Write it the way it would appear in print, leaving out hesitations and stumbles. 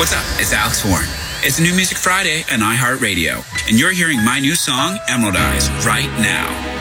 What's up? It's Alex Warren. It's New Music Friday on iHeartRadio, and you're hearing my new song, Emerald Eyes, right now.